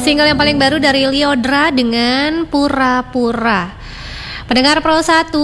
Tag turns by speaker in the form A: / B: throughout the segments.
A: Single yang paling baru dari Lyodra dengan Pura-Pura. Pendengar Pro 1,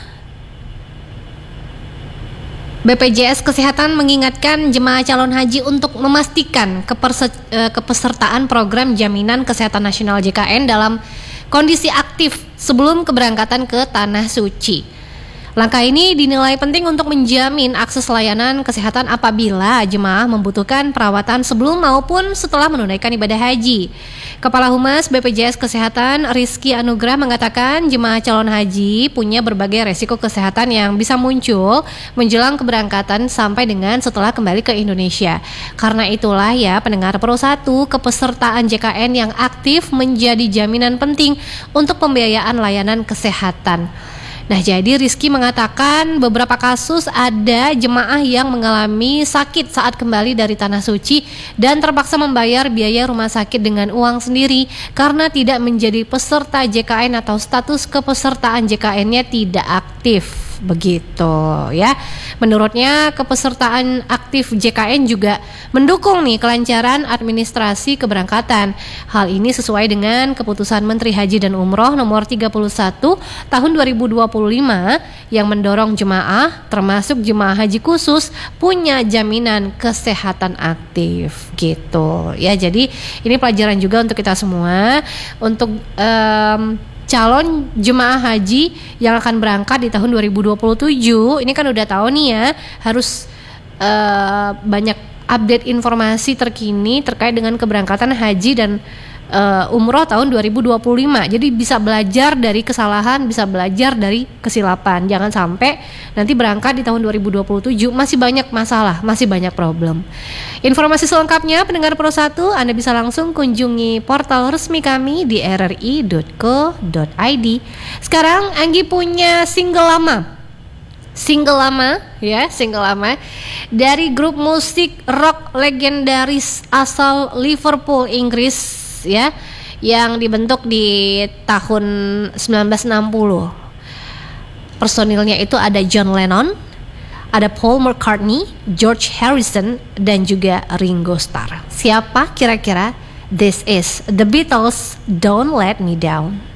A: BPJS Kesehatan mengingatkan jemaah calon haji untuk memastikan kepesertaan program Jaminan Kesehatan Nasional JKN dalam kondisi aktif sebelum keberangkatan ke Tanah Suci. Langkah ini dinilai penting untuk menjamin akses layanan kesehatan apabila jemaah membutuhkan perawatan sebelum maupun setelah menunaikan ibadah haji. Kepala Humas BPJS Kesehatan Rizky Anugrah mengatakan jemaah calon haji punya berbagai resiko kesehatan yang bisa muncul menjelang keberangkatan sampai dengan setelah kembali ke Indonesia. Karena itulah ya pendengar Pro 1, kepesertaan JKN yang aktif menjadi jaminan penting untuk pembiayaan layanan kesehatan. Nah, jadi Rizky mengatakan beberapa kasus ada jemaah yang mengalami sakit saat kembali dari Tanah Suci dan terpaksa membayar biaya rumah sakit dengan uang sendiri karena tidak menjadi peserta JKN atau status kepesertaan JKN-nya tidak aktif. Begitu ya. Menurutnya kepesertaan aktif JKN juga mendukung nih kelancaran administrasi keberangkatan. Hal ini sesuai dengan keputusan Menteri Haji dan Umroh nomor 31 tahun 2025 yang mendorong jemaah termasuk jemaah haji khusus punya jaminan kesehatan aktif gitu. Ya, jadi ini pelajaran juga untuk kita semua untuk calon jemaah haji yang akan berangkat di tahun 2027. Ini kan udah tahu nih ya, harus banyak update informasi terkini terkait dengan keberangkatan haji dan umroh tahun 2025. Jadi bisa belajar dari kesalahan, bisa belajar dari kesilapan. Jangan sampai nanti berangkat di tahun 2027 masih banyak masalah, masih banyak problem. Informasi selengkapnya pendengar Pro 1 Anda bisa langsung kunjungi portal resmi kami di rri.co.id. Sekarang Anggi punya single lama dari grup musik rock legendaris asal Liverpool, Inggris ya, yang dibentuk di tahun 1960. Personilnya itu ada John Lennon, ada Paul McCartney, George Harrison, dan juga Ringo Starr. Siapa kira-kira? This is The Beatles, Don't Let Me Down.